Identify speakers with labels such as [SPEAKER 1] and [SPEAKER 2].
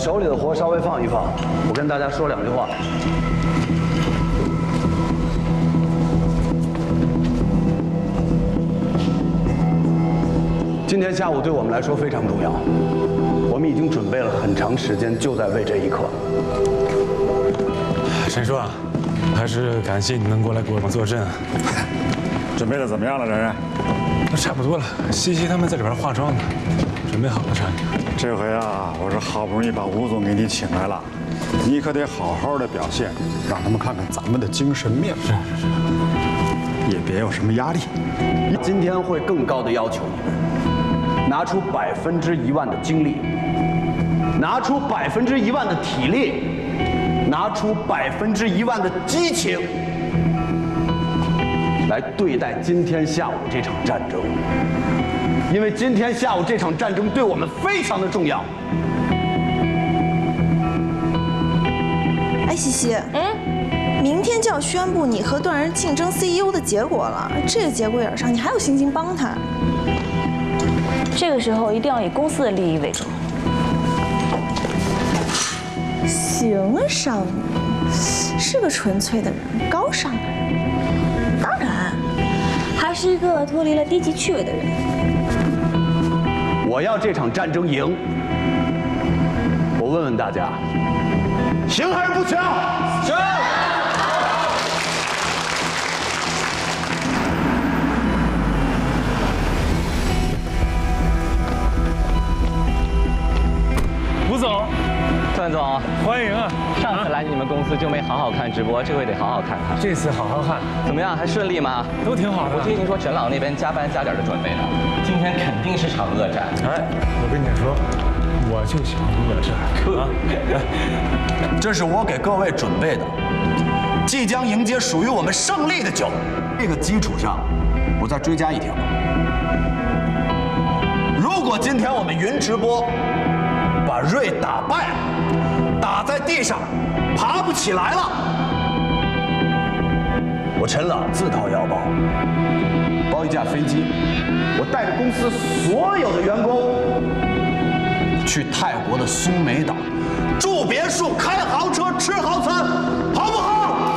[SPEAKER 1] 手里的活稍微放一放，我跟大家说2句话。今天下午对我们来说非常重要，我们已经准备了很长时间，就在为这一刻。
[SPEAKER 2] 陈叔啊，还是感谢你能过来给我们坐镇。
[SPEAKER 3] 准备的怎么样了，然然？
[SPEAKER 2] 都差不多了，西西他们在里边化妆呢，准备好了差点。
[SPEAKER 3] 这回啊，我是好不容易把吴总给你请来了，你可得好好的表现，让他们看看咱们的精神面貌。是，也别有什么压力。
[SPEAKER 1] 今天会更高的要求你们，拿出100%的精力，拿出100%的体力，拿出100%的激情，来对待今天下午这场战争。因为今天下午这场战争对我们非常的重要。
[SPEAKER 4] 哎，西西，明天就要宣布你和段然竞争 CEO 的结果了，这个节骨眼上，你还有心情帮他？
[SPEAKER 5] 这个时候一定要以公司的利益为主。
[SPEAKER 4] 行啊，少女，是个纯粹的人，高尚的人。
[SPEAKER 5] 当然，还是一个脱离了低级趣味的人。
[SPEAKER 1] 我要这场战争赢。我问问大家，行还是不行？行。
[SPEAKER 2] 吴总，
[SPEAKER 6] 段总，
[SPEAKER 2] 欢迎啊！
[SPEAKER 6] 上次来你们公司就没好好看直播，这回得好好看看。
[SPEAKER 2] 这次好好看，
[SPEAKER 6] 怎么样？还顺利吗？
[SPEAKER 2] 都挺好的。
[SPEAKER 6] 我听您说陈老那边加班加点的准备呢，今天肯定是场恶战。
[SPEAKER 2] 哎，我跟你说，我就喜欢恶战。
[SPEAKER 1] 这是我给各位准备的，即将迎接属于我们胜利的酒。这个基础上，我再追加一条：如果今天我们云直播把瑞打败了，打在地上爬不起来了，我陈朗自掏腰包包一架飞机，我带着公司所有的员工去泰国的苏梅岛，住别墅，开豪车，吃豪餐，好不好？